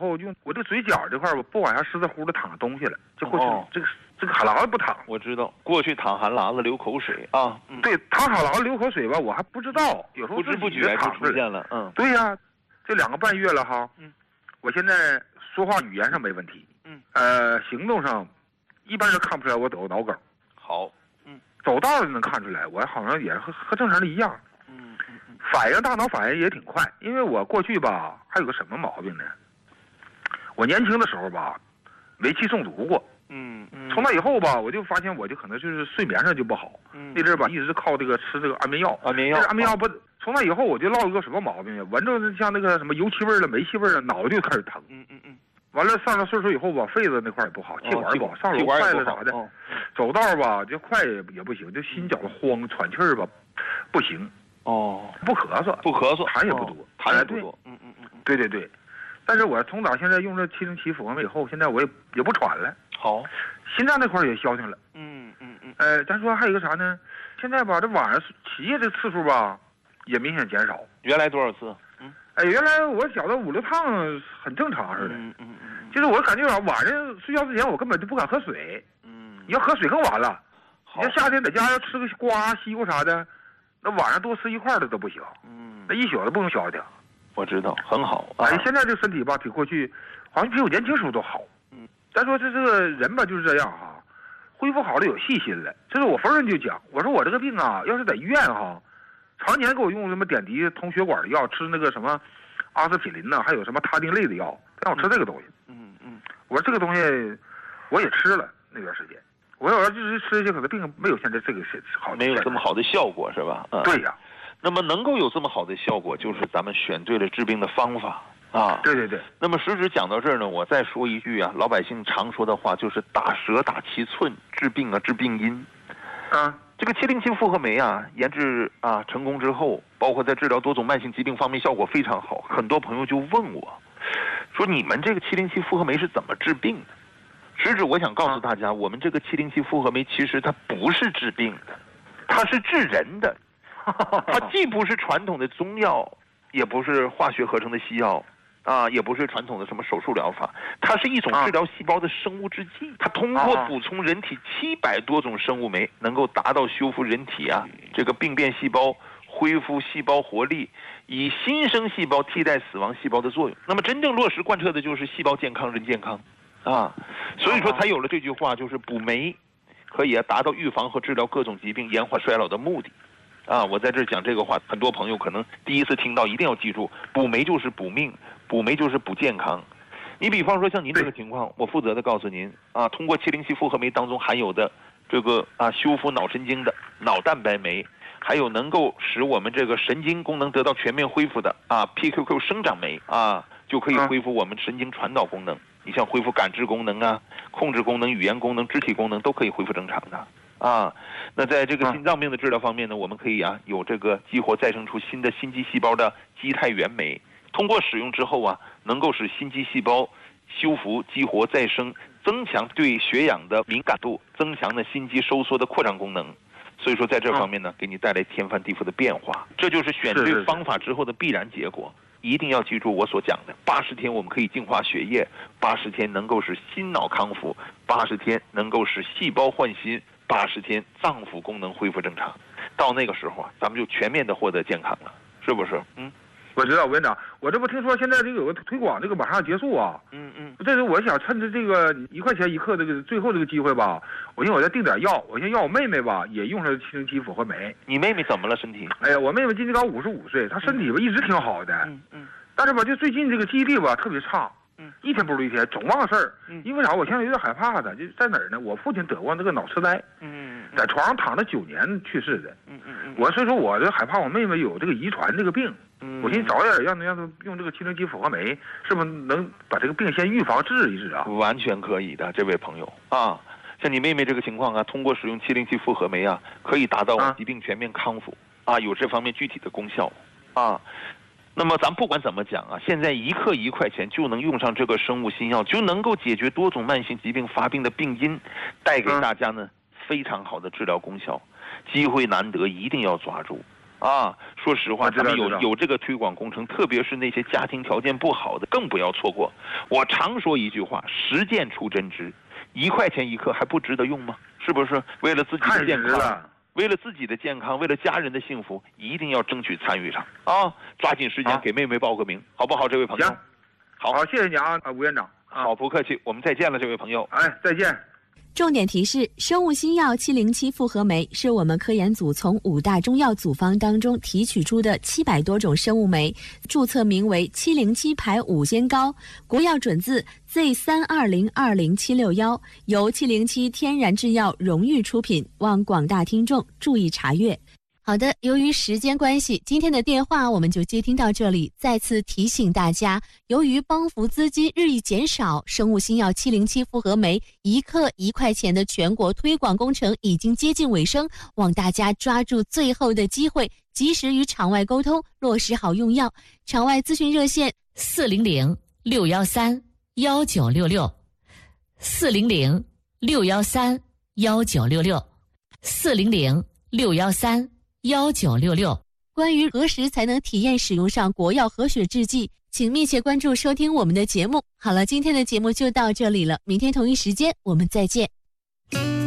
后，用我这个嘴角这块儿，我不往下湿乎乎的淌东西了，就过去这个哈喇子不淌。 我知道，过去淌哈喇子流口水啊。 对，淌哈喇子流口水吧，我还不知道，有时候不知不觉就出现了。 对呀，这2个半月了哈。我现在说话语言上没问题。行动上，一般人看不出来我得脑梗。 好。 走道就能看出来，我好像也和正常人一样。反应大脑反应也挺快，因为我过去吧还有个什么毛病呢？我年轻的时候吧，煤气中毒过。从那以后吧，我就发现我就可能就是睡眠上就不好。那阵儿吧一直靠这个吃这个安眠药。安眠药不，从那以后我就落一个什么毛病呀？闻着像那个什么油漆味了、煤气味了，脑袋就开始疼。完了上了岁数以后吧，肺子那块也不好，气管不好，上楼快了啥的，走道吧就快也不行，就心绞的慌，喘气儿吧不行。不咳嗽，痰也不多， 痰也不多。 对。但是我从早现在用这707复合酶以后，现在我也不喘了。好，心脏那块也消停了。咱说还有一个啥呢？现在吧，这晚上起夜这次数吧，也明显减少。 原来多少次？ 原来我觉得5、6趟很正常似的。就是我感觉晚上睡觉之前我根本就不敢喝水。你要喝水更完了。你要夏天在家要吃个瓜、西瓜啥的。那晚上多吃一块的都不行，那一宿都不用消停。 我知道，很好。 现在这身体吧，比过去好像比我年轻时候都好。咱说这个人吧就是这样哈，恢复好了有信心了。这是我逢人就讲，我说我这个病啊，要是在医院哈，常年给我用什么点滴通血管的药，吃那个什么阿司匹林呐，还有什么他汀类的药，让我吃这个东西。我说这个东西我也吃了那段时间。我要就是吃一些，可能病没有现在这个好， 没有这么好的效果是吧？ 对呀。 那么能够有这么好的效果，就是咱们选对了治病的方法啊。 对。 那么实质讲到这儿呢，我再说一句啊，老百姓常说的话，就是打蛇打七寸，治病治病因。这个707复合酶啊，研制成功之后，包括在治疗多种慢性疾病方面效果非常好。很多朋友就问我，说你们这个707复合酶是怎么治病的？实质我想告诉大家，我们这个707复合酶其实它不是治病的，它是治人的。它既不是传统的中药，也不是化学合成的西药，也不是传统的什么手术疗法，它是一种治疗细胞的生物制剂。它通过补充人体700多种生物酶，能够达到修复人体这个病变细胞、恢复细胞活力，以新生细胞替代死亡细胞的作用。那么真正落实贯彻的就是细胞健康人健康。所以说才有了这句话，就是补酶可以达到预防和治疗各种疾病、延缓衰老的目的。我在这讲这个话，很多朋友可能第一次听到，一定要记住，补酶就是补命，补酶就是补健康。你比方说像您这个情况，我负责的告诉您通过707复合酶当中含有的这个修复脑神经的脑蛋白酶，还有能够使我们这个神经功能得到全面恢复的PQQ 生长酶就可以恢复我们神经传导功能。你像恢复感知功能控制功能、语言功能、肢体功能都可以恢复正常的那在这个心脏病的治疗方面呢，我们可以有这个激活再生出新的心肌细胞的肌肽原酶，通过使用之后能够使心肌细胞修复、激活、再生，增强对血氧的敏感度，增强心肌收缩的扩张功能。所以说在这方面呢，给你带来天翻地覆的变化。这就是选对方法之后的必然结果。一定要记住我所讲的，80天我们可以净化血液，80天能够使心脑康复，80天能够使细胞换新，80天脏腑功能恢复正常。到那个时候咱们就全面的获得健康了，是不是？ 我知道，委员长，我这不听说现在这个有个推广，这个马上要结束这是我想趁着这个1块钱1克这个最后这个机会吧，我再订点药，我先让我妹妹吧也用上707复合酶。 你妹妹怎么了身体？ 哎呀，我妹妹今年刚55岁，她身体吧一直挺好的，但是吧就最近这个记忆力吧特别差，一天不如一天，总忘事儿。因为啥？我现在有点害怕的，就在哪儿呢？我父亲得过那个脑痴呆，在床上躺了9年去世的。所以说我就害怕我妹妹有这个遗传这个病。我寻思早点让她用这个707复合酶，是不是能把这个病先预防治一治完全可以的，这位朋友像你妹妹这个情况通过使用707复合酶可以达到疾病全面康复有这方面具体的功效那么咱不管怎么讲现在1克1块钱就能用上这个生物新药，就能够解决多种慢性疾病发病的病因，带给大家呢非常好的治疗功效。机会难得，一定要抓住说实话，他们有这个推广工程，特别是那些家庭条件不好的，更不要错过。我常说一句话：实践出真知，1块钱1克还不值得用吗？是不是？为了自己的健康，为了自己的健康，为了家人的幸福，一定要争取参与上抓紧时间给妹妹报个名，好不好？这位朋友， 行，好，谢谢你啊，吴院长。 好，不客气，我们再见了，这位朋友。 再见。 重点提示：生物新药707复合酶是我们科研组从5大中药组方当中提取出的700多种生物酶，注册名为707排5仙膏，国药准字 Z32020-761，由707天然制药荣誉出品，望广大听众注意查阅。好的，由于时间关系，今天的电话我们就接听到这里。再次提醒大家，由于帮扶资金日益减少，生物新药707复合酶1克1块钱的全国推广工程已经接近尾声，望大家抓住最后的机会，及时与场外沟通，落实好用药。场外咨询热线400-613-1966 400-613-1966 400-613-1966。关于何时才能体验使用上国药和血制剂，请密切关注收听我们的节目。好了，今天的节目就到这里了，明天同一时间我们再见。